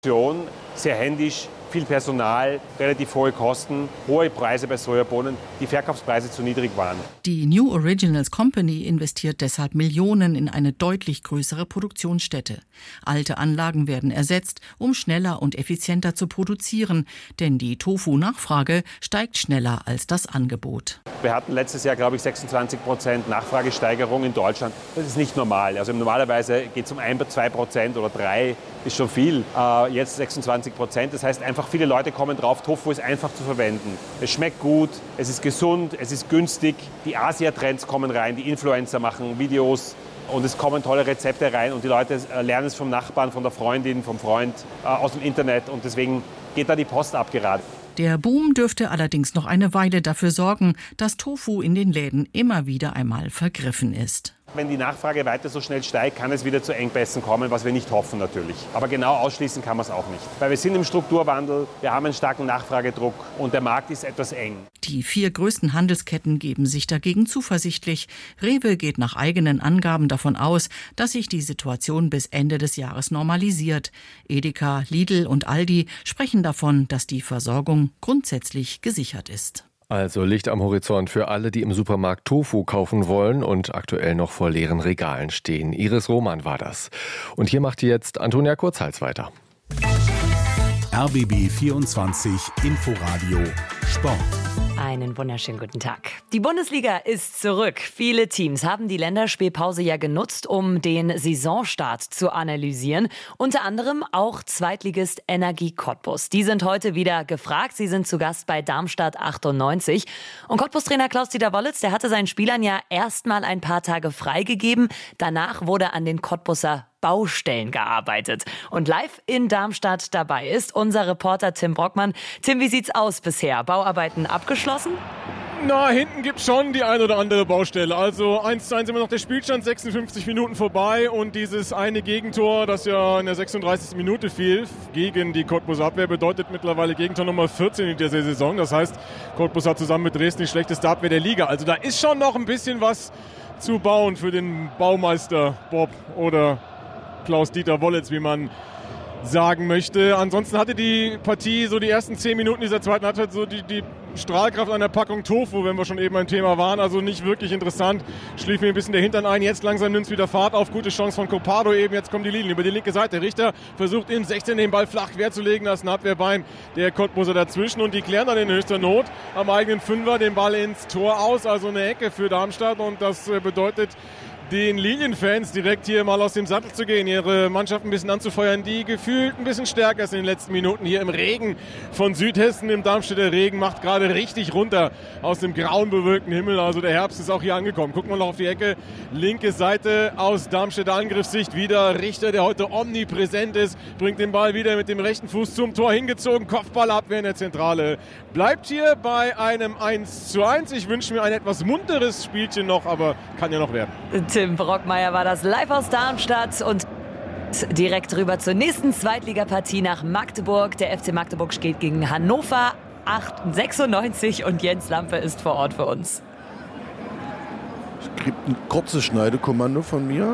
Sehr händisch, viel Personal, relativ hohe Kosten, hohe Preise bei Sojabohnen, die Verkaufspreise zu niedrig waren. Die New Originals Company investiert deshalb Millionen in eine deutlich größere Produktionsstätte. Alte Anlagen werden ersetzt, um schneller und effizienter zu produzieren, denn die Tofu-Nachfrage steigt schneller als das Angebot. Wir hatten letztes Jahr, glaube ich, 26% Nachfragesteigerung in Deutschland. Das ist nicht normal. Also normalerweise geht es um 1-2% oder 3%, ist schon viel. Jetzt 26%. Das heißt einfach, viele Leute kommen drauf, Tofu ist einfach zu verwenden. Es schmeckt gut, es ist gesund, es ist günstig. Die Asia-Trends kommen rein, die Influencer machen Videos und es kommen tolle Rezepte rein und die Leute lernen es vom Nachbarn, von der Freundin, vom Freund, aus dem Internet und deswegen geht da die Post ab gerade. Der Boom dürfte allerdings noch eine Weile dafür sorgen, dass Tofu in den Läden immer wieder einmal vergriffen ist. Wenn die Nachfrage weiter so schnell steigt, kann es wieder zu Engpässen kommen, was wir nicht hoffen natürlich. Aber genau ausschließen kann man es auch nicht. Weil wir sind im Strukturwandel, wir haben einen starken Nachfragedruck und der Markt ist etwas eng. Die 4 größten Handelsketten geben sich dagegen zuversichtlich. Rewe geht nach eigenen Angaben davon aus, dass sich die Situation bis Ende des Jahres normalisiert. Edeka, Lidl und Aldi sprechen davon, dass die Versorgung grundsätzlich gesichert ist. Also Licht am Horizont für alle, die im Supermarkt Tofu kaufen wollen und aktuell noch vor leeren Regalen stehen. Iris Roman war das. Und hier macht jetzt Antonia Kurzhals weiter. RBB 24 Inforadio Sport. Einen wunderschönen guten Tag. Die Bundesliga ist zurück. Viele Teams haben die Länderspielpause ja genutzt, um den Saisonstart zu analysieren. Unter anderem auch Zweitligist Energie Cottbus. Die sind heute wieder gefragt. Sie sind zu Gast bei Darmstadt 98. Und Cottbus-Trainer Klaus-Dieter Wollitz, der hatte seinen Spielern ja erstmal ein paar Tage freigegeben. Danach wurde an den Cottbuser Baustellen gearbeitet. Und live in Darmstadt dabei ist unser Reporter Tim Brockmann. Tim, wie sieht's aus bisher? Bauarbeiten abgeschlossen? Na, hinten gibt's schon die ein oder andere Baustelle. Also 1:1 immer noch der Spielstand, 56 Minuten vorbei und dieses eine Gegentor, das ja in der 36. Minute fiel, gegen die Cottbuser Abwehr, bedeutet mittlerweile Gegentor Nummer 14 in dieser Saison. Das heißt, Cottbus hat zusammen mit Dresden die schlechteste Abwehr der Liga. Also da ist schon noch ein bisschen was zu bauen für den Baumeister Bob oder Klaus-Dieter Wollitz, wie man sagen möchte. Ansonsten hatte die Partie so die ersten 10 Minuten dieser zweiten Halbzeit so die Strahlkraft einer Packung Tofu, wenn wir schon eben ein Thema waren. Also nicht wirklich interessant. Schlief mir ein bisschen der Hintern ein. Jetzt langsam nimmt es wieder Fahrt auf. Gute Chance von Copado eben. Jetzt kommen die Linien über die linke Seite. Richter versucht im 16 den Ball flach querzulegen. Da ist ein Abwehrbein der Cottbuser dazwischen und die klären dann in höchster Not am eigenen Fünfer den Ball ins Tor aus. Also eine Ecke für Darmstadt und das bedeutet den Linienfans direkt hier mal aus dem Sattel zu gehen, ihre Mannschaft ein bisschen anzufeuern, die gefühlt ein bisschen stärker ist in den letzten Minuten hier im Regen von Südhessen. Im Darmstädter Regen macht gerade richtig runter aus dem grauen bewölkten Himmel. Also der Herbst ist auch hier angekommen. Gucken wir noch auf die Ecke. Linke Seite aus Darmstädter Angriffssicht. Wieder Richter, der heute omnipräsent ist, bringt den Ball wieder mit dem rechten Fuß zum Tor hingezogen. Kopfballabwehr in der Zentrale. Bleibt hier bei einem 1:1. Ich wünsche mir ein etwas munteres Spielchen noch, aber kann ja noch werden. Tim Brockmeier war das live aus Darmstadt und direkt rüber zur nächsten Zweitligapartie nach Magdeburg. Der FC Magdeburg steht gegen Hannover 96 und Jens Lampe ist vor Ort für uns. Es gibt ein kurzes Schneidekommando von mir.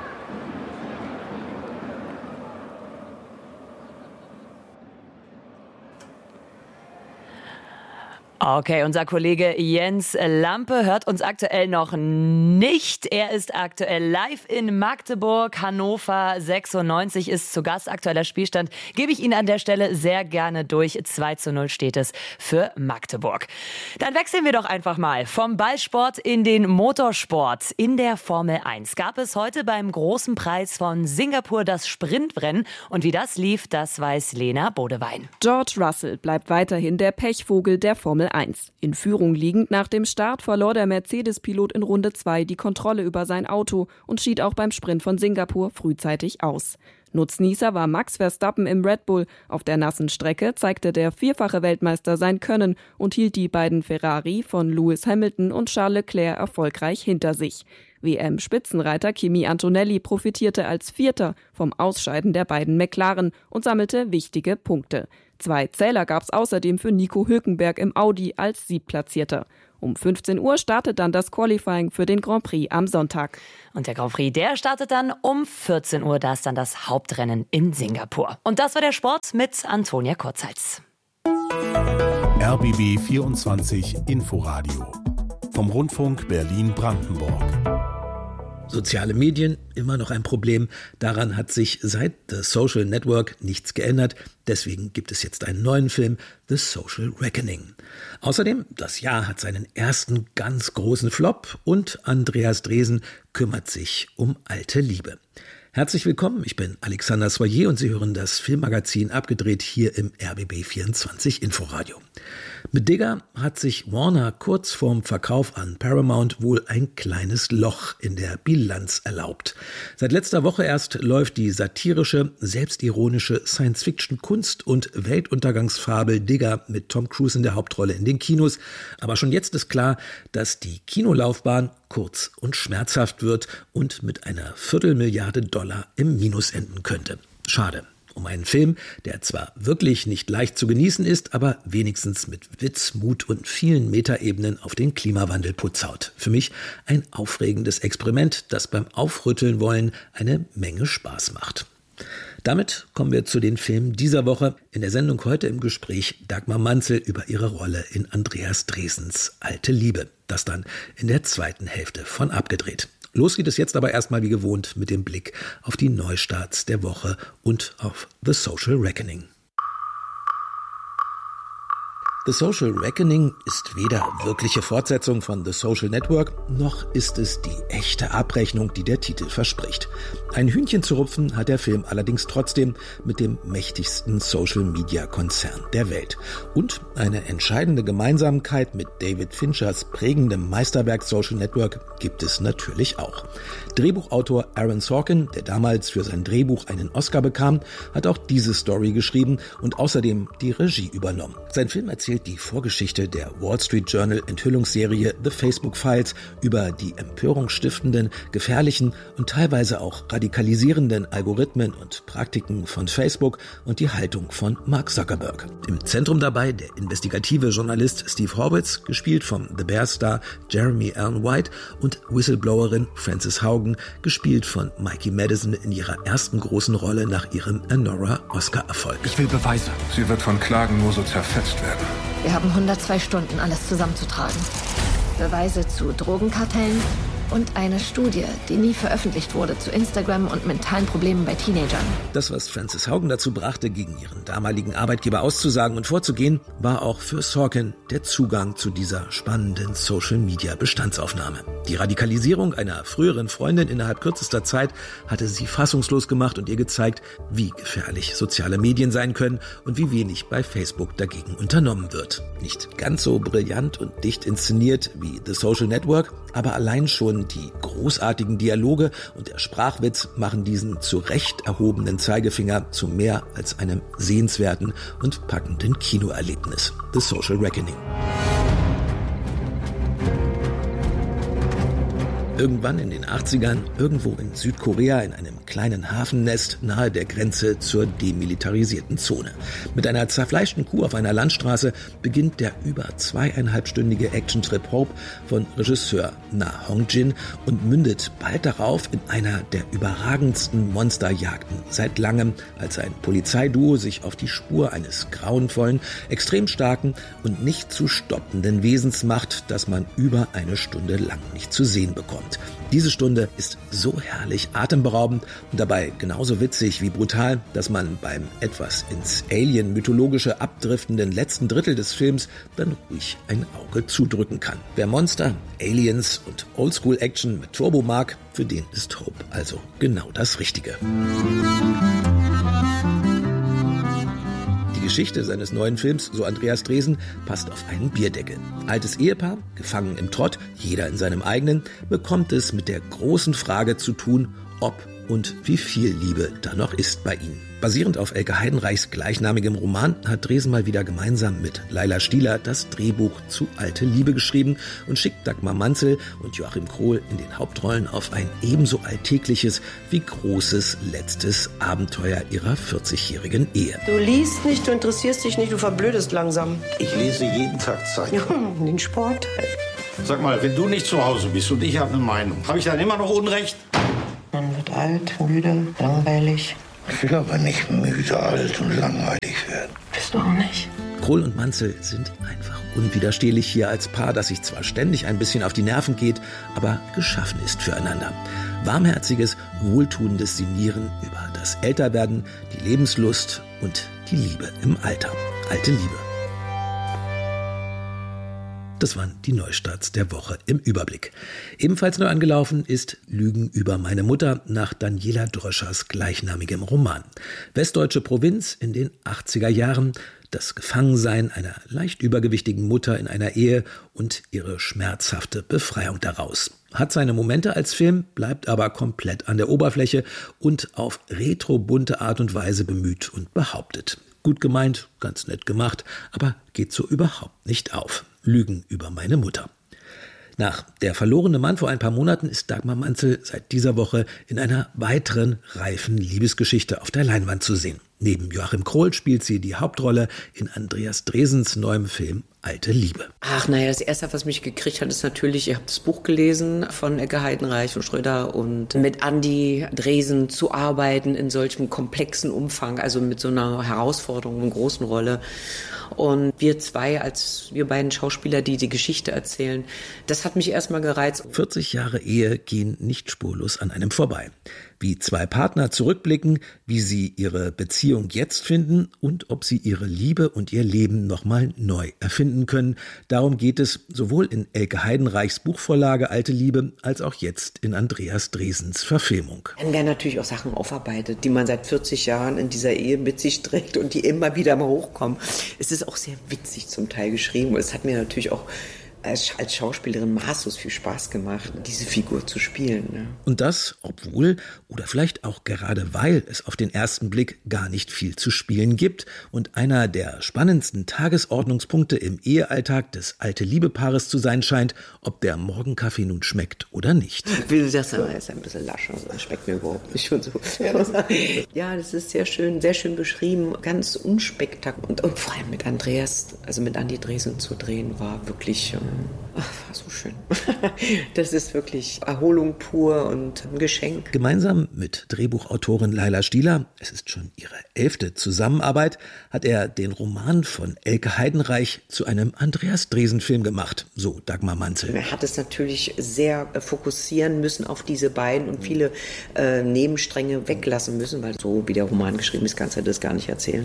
Okay, unser Kollege Jens Lampe hört uns aktuell noch nicht. Er ist aktuell live in Magdeburg. Hannover 96 ist zu Gast. Aktueller Spielstand gebe ich Ihnen an der Stelle sehr gerne durch. 2:0 steht es für Magdeburg. Dann wechseln wir doch einfach mal vom Ballsport in den Motorsport. In der Formel 1 gab es heute beim großen Preis von Singapur das Sprintrennen. Und wie das lief, das weiß Lena Bodewein. George Russell bleibt weiterhin der Pechvogel der Formel 1. In Führung liegend nach dem Start verlor der Mercedes-Pilot in Runde 2 die Kontrolle über sein Auto und schied auch beim Sprint von Singapur frühzeitig aus. Nutznießer war Max Verstappen im Red Bull. Auf der nassen Strecke zeigte der vierfache Weltmeister sein Können und hielt die beiden Ferrari von Lewis Hamilton und Charles Leclerc erfolgreich hinter sich. WM-Spitzenreiter Kimi Antonelli profitierte als Vierter vom Ausscheiden der beiden McLaren und sammelte wichtige Punkte. 2 Zähler gab es außerdem für Nico Hülkenberg im Audi als Siebtplatzierter. Um 15 Uhr startet dann das Qualifying für den Grand Prix am Sonntag. Und der Grand Prix, der startet dann um 14 Uhr. Da ist dann das Hauptrennen in Singapur. Und das war der Sport mit Antonia Kurzhals. RBB 24 Inforadio vom Rundfunk Berlin-Brandenburg. Soziale Medien, immer noch ein Problem. Daran hat sich seit The Social Network nichts geändert. Deswegen gibt es jetzt einen neuen Film, The Social Reckoning. Außerdem, das Jahr hat seinen ersten ganz großen Flop und Andreas Dresen kümmert sich um alte Liebe. Herzlich willkommen, ich bin Alexander Soyer und Sie hören das Filmmagazin Abgedreht hier im RBB 24 Inforadio. Mit Digger hat sich Warner kurz vorm Verkauf an Paramount wohl ein kleines Loch in der Bilanz erlaubt. Seit letzter Woche erst läuft die satirische, selbstironische Science-Fiction-Kunst- und Weltuntergangsfabel Digger mit Tom Cruise in der Hauptrolle in den Kinos. Aber schon jetzt ist klar, dass die Kinolaufbahn kurz und schmerzhaft wird und mit einer $250 im Minus enden könnte. Schade. Um einen Film, der zwar wirklich nicht leicht zu genießen ist, aber wenigstens mit Witz, Mut und vielen Metaebenen auf den Klimawandel putzt. Für mich ein aufregendes Experiment, das beim Aufrütteln wollen eine Menge Spaß macht. Damit kommen wir zu den Filmen dieser Woche. In der Sendung heute im Gespräch Dagmar Manzel über ihre Rolle in Andreas Dresens Alte Liebe. Das dann in der zweiten Hälfte von Abgedreht. Los geht es jetzt aber erstmal wie gewohnt mit dem Blick auf die Neustarts der Woche und auf The Social Reckoning. The Social Reckoning ist weder wirkliche Fortsetzung von The Social Network, noch ist es die echte Abrechnung, die der Titel verspricht. Ein Hühnchen zu rupfen hat der Film allerdings trotzdem mit dem mächtigsten Social-Media-Konzern der Welt. Und eine entscheidende Gemeinsamkeit mit David Finchers prägendem Meisterwerk Social Network gibt es natürlich auch. Drehbuchautor Aaron Sorkin, der damals für sein Drehbuch einen Oscar bekam, hat auch diese Story geschrieben und außerdem die Regie übernommen. Sein Film erzählt die Vorgeschichte der Wall Street Journal Enthüllungsserie The Facebook Files über die empörungsstiftenden, gefährlichen und teilweise auch radikalisierenden Algorithmen und Praktiken von Facebook und die Haltung von Mark Zuckerberg. Im Zentrum dabei der investigative Journalist Steve Horwitz, gespielt vom The Bear-Star Jeremy Allen White, und Whistleblowerin Frances Haugen, gespielt von Mikey Madison in ihrer ersten großen Rolle nach ihrem Anora-Oscar-Erfolg. Ich will Beweise. Sie wird von Klagen nur so zerfetzt werden. Wir haben 102 Stunden, alles zusammenzutragen. Beweise zu Drogenkartellen und eine Studie, die nie veröffentlicht wurde, zu Instagram und mentalen Problemen bei Teenagern. Das, was Frances Haugen dazu brachte, gegen ihren damaligen Arbeitgeber auszusagen und vorzugehen, war auch für Sorkin der Zugang zu dieser spannenden Social-Media-Bestandsaufnahme. Die Radikalisierung einer früheren Freundin innerhalb kürzester Zeit hatte sie fassungslos gemacht und ihr gezeigt, wie gefährlich soziale Medien sein können und wie wenig bei Facebook dagegen unternommen wird. Nicht ganz so brillant und dicht inszeniert wie The Social Network, aber allein schon die großartigen Dialoge und der Sprachwitz machen diesen zu Recht erhobenen Zeigefinger zu mehr als einem sehenswerten und packenden Kinoerlebnis. The Social Reckoning. Irgendwann in den 80ern, irgendwo in Südkorea, in einem kleinen Hafennest nahe der Grenze zur demilitarisierten Zone. Mit einer zerfleischten Kuh auf einer Landstraße beginnt der über 2,5-stündige Actiontrip Hope von Regisseur Na Hong-jin und mündet bald darauf in einer der überragendsten Monsterjagden seit langem, als ein Polizeiduo sich auf die Spur eines grauenvollen, extrem starken und nicht zu stoppenden Wesens macht, das man über eine Stunde lang nicht zu sehen bekommt. Diese Stunde ist so herrlich atemberaubend und dabei genauso witzig wie brutal, dass man beim etwas ins Alien-Mythologische abdriftenden letzten Drittel des Films dann ruhig ein Auge zudrücken kann. Wer Monster, Aliens und Oldschool-Action mit Turbo mag, für den ist Hope also genau das Richtige. Die Geschichte seines neuen Films, so Andreas Dresen, passt auf einen Bierdeckel. Altes Ehepaar, gefangen im Trott, jeder in seinem eigenen, bekommt es mit der großen Frage zu tun, ob und wie viel Liebe da noch ist bei ihnen. Basierend auf Elke Heidenreichs gleichnamigem Roman hat Dresen mal wieder gemeinsam mit Laila Stieler das Drehbuch zu Alte Liebe geschrieben und schickt Dagmar Manzel und Joachim Krohl in den Hauptrollen auf ein ebenso alltägliches wie großes letztes Abenteuer ihrer 40-jährigen Ehe. Du liest nicht, du interessierst dich nicht, du verblödest langsam. Ich lese jeden Tag Zeitung. Ja, den Sport. Sag mal, wenn du nicht zu Hause bist und ich habe eine Meinung, habe ich dann immer noch Unrecht? Man wird alt, müde, langweilig. Ich will aber nicht müde, alt und langweilig werden. Bist du auch nicht? Krohl und Manzel sind einfach unwiderstehlich hier als Paar, das sich zwar ständig ein bisschen auf die Nerven geht, aber geschaffen ist füreinander. Warmherziges, wohltuendes Sinnieren über das Älterwerden, die Lebenslust und die Liebe im Alter. Alte Liebe. Das waren die Neustarts der Woche im Überblick. Ebenfalls neu angelaufen ist Lügen über meine Mutter nach Daniela Dröschers gleichnamigem Roman. Westdeutsche Provinz in den 80er Jahren, das Gefangensein einer leicht übergewichtigen Mutter in einer Ehe und ihre schmerzhafte Befreiung daraus. Hat seine Momente als Film, bleibt aber komplett an der Oberfläche und auf retrobunte Art und Weise bemüht und behauptet. Gut gemeint, ganz nett gemacht, aber geht so überhaupt nicht auf. Lügen über meine Mutter. Nach Der verlorene Mann vor ein paar Monaten ist Dagmar Manzel seit dieser Woche in einer weiteren reifen Liebesgeschichte auf der Leinwand zu sehen. Neben Joachim Krohl spielt sie die Hauptrolle in Andreas Dresens neuem Film Alte Liebe. Ach naja, das Erste, was mich gekriegt hat, ist natürlich, ich habe das Buch gelesen von Elke Heidenreich und Schröder und mit Andi Dresen zu arbeiten in solchem komplexen Umfang, also mit so einer Herausforderung, einer großen Rolle. Und wir beiden Schauspieler, die die Geschichte erzählen, das hat mich erstmal gereizt. 40 Jahre Ehe gehen nicht spurlos an einem vorbei. Wie zwei Partner zurückblicken, wie sie ihre Beziehung jetzt finden und ob sie ihre Liebe und ihr Leben nochmal neu erfinden können. Darum geht es sowohl in Elke Heidenreichs Buchvorlage Alte Liebe als auch jetzt in Andreas Dresens Verfilmung. Dann werden natürlich auch Sachen aufarbeitet, die man seit 40 Jahren in dieser Ehe mit sich trägt und die immer wieder mal hochkommen. Es ist auch sehr witzig zum Teil geschrieben und es hat mir natürlich auch als Schauspielerin maßlos viel Spaß gemacht, diese Figur zu spielen. Ne? Und das, obwohl oder vielleicht auch gerade weil es auf den ersten Blick gar nicht viel zu spielen gibt und einer der spannendsten Tagesordnungspunkte im Ehealltag des Alte-Liebe-Paares zu sein scheint, ob der Morgenkaffee nun schmeckt oder nicht. Wie du sagst, er ist ein bisschen lasch, also das schmeckt mir überhaupt nicht. Und so. Ja, das ist sehr schön beschrieben, ganz unspektakulär. Und vor allem mit Andreas, also mit Andi Dresen zu drehen, war wirklich... war so schön. Das ist wirklich Erholung pur und ein Geschenk. Gemeinsam mit Drehbuchautorin Laila Stieler, es ist schon ihre 11. Zusammenarbeit, hat er den Roman von Elke Heidenreich zu einem Andreas Dresen-Film gemacht, so Dagmar Manzel. Er hat es natürlich sehr fokussieren müssen auf diese beiden und viele Nebenstränge weglassen müssen, weil so wie der Roman geschrieben ist, kannst du das gar nicht erzählen.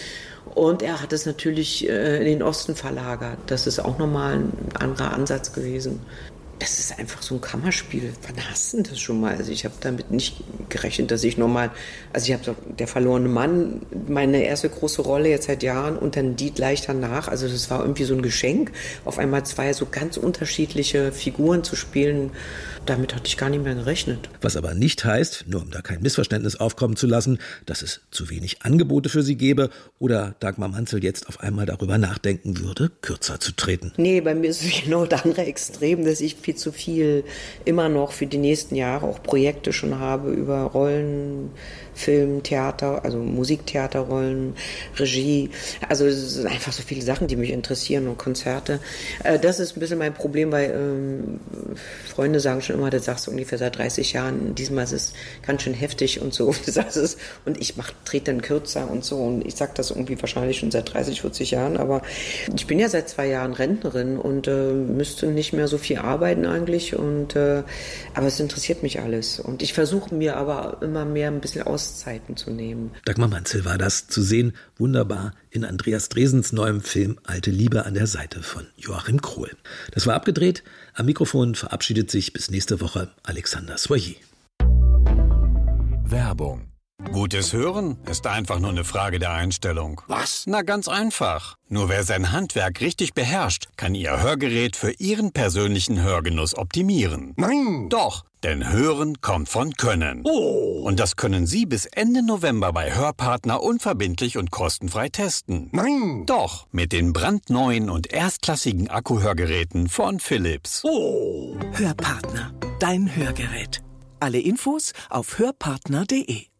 Und er hat es natürlich in den Osten verlagert. Das ist auch nochmal ein anderer Ansatz gewesen. Das ist einfach so ein Kammerspiel. Wann hast du das schon mal? Also ich habe damit nicht gerechnet, dass ich nochmal... Also ich habe Der verlorene Mann, meine erste große Rolle jetzt seit Jahren und dann die gleich danach. Also das war irgendwie so ein Geschenk, auf einmal zwei so ganz unterschiedliche Figuren zu spielen. Damit hatte ich gar nicht mehr gerechnet. Was aber nicht heißt, nur um da kein Missverständnis aufkommen zu lassen, dass es zu wenig Angebote für sie gäbe oder Dagmar Manzel jetzt auf einmal darüber nachdenken würde, kürzer zu treten. Nee, bei mir ist es genau das andere Extrem, dass ich viel zu viel immer noch für die nächsten Jahre auch Projekte schon habe über Rollen, Film, Theater, also Musiktheaterrollen, Regie. Also es sind einfach so viele Sachen, die mich interessieren und Konzerte. Das ist ein bisschen mein Problem, weil Freunde sagen schon immer, das sagst du ungefähr seit 30 Jahren, diesmal ist es ganz schön heftig und so. Und ich trete dann kürzer und so. Und ich sage das irgendwie wahrscheinlich schon seit 30, 40 Jahren. Aber ich bin ja seit 2 Jahren Rentnerin und müsste nicht mehr so viel arbeiten eigentlich. Aber es interessiert mich alles. Und ich versuche mir aber immer mehr ein bisschen Auszeiten zu nehmen. Dagmar Manzel war das zu sehen, wunderbar in Andreas Dresens neuem Film Alte Liebe an der Seite von Joachim Krohl. Das war abgedreht. Am Mikrofon verabschiedet sich bis nächste Woche Alexander Soyer. Werbung Gutes Hören ist einfach nur eine Frage der Einstellung. Was? Na, ganz einfach. Nur wer sein Handwerk richtig beherrscht, kann Ihr Hörgerät für Ihren persönlichen Hörgenuss optimieren. Nein! Doch, denn Hören kommt von Können. Oh! Und das können Sie bis Ende November bei Hörpartner unverbindlich und kostenfrei testen. Nein! Doch, mit den brandneuen und erstklassigen Akkuhörgeräten von Philips. Oh! Hörpartner, dein Hörgerät. Alle Infos auf hörpartner.de.